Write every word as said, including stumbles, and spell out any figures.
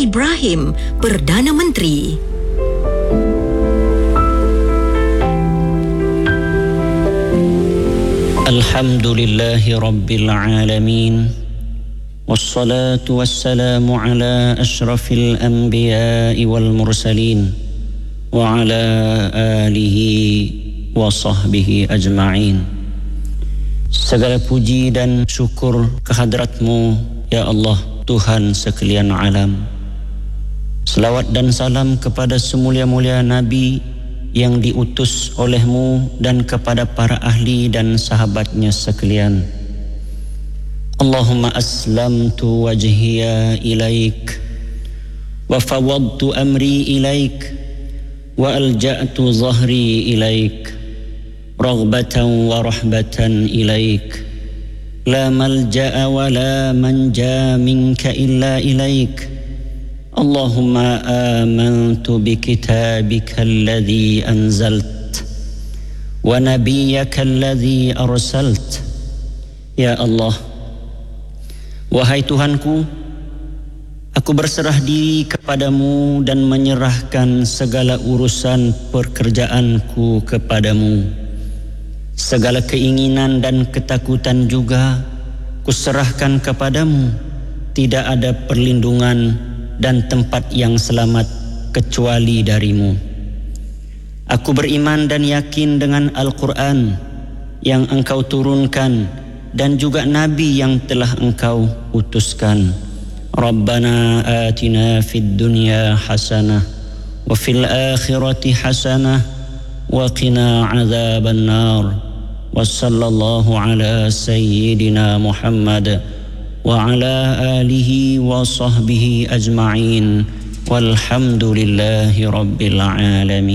Ibrahim, Perdana Menteri. Alhamdulillahi Rabbil Alamin. Wassalatu wassalamu ala ashrafil anbiya'i wal mursalin wa ala alihi wa sahbihi ajma'in. Segala puji dan syukur kehadratmu, ya Allah, Tuhan sekalian alam. Selawat dan salam kepada semulia-mulia Nabi yang diutus olehmu dan kepada para ahli dan sahabatnya sekalian. Allahumma aslamtu wajhiya ilaik wa fawadtu amri ilaik wa alja'tu zahri ilaik raghbatan wa rahbatan ilaik la malja'a wa la manja minka illa ilaik. Allahumma amantu bi kitabika alladhi anzalt wa nabiyyaka alladhi arsalt. Ya Allah, wahai Tuhanku, aku berserah diri kepadamu dan menyerahkan segala urusan pekerjaanku kepadamu. Segala keinginan dan ketakutan juga kuserahkan kepadamu. Tidak ada perlindungan dan tempat yang selamat kecuali darimu. Aku beriman dan yakin dengan Al-Quran yang engkau turunkan dan juga Nabi yang telah engkau utuskan. Rabbana atina fid dunya hasanah wa fil akhirati hasanah wa qina azaban nar. Wa sallallahu ala sayyidina Muhammad wa ala alihi wa sahbihi ajma'in walhamdulillahi rabbil alamin.